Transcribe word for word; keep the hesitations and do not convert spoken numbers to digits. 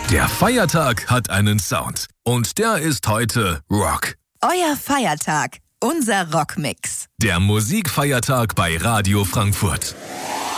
Der Feiertag hat einen Sound. Und der ist heute Rock. Euer Feiertag. Unser Rockmix. Der Musikfeiertag bei Radio Frankfurt.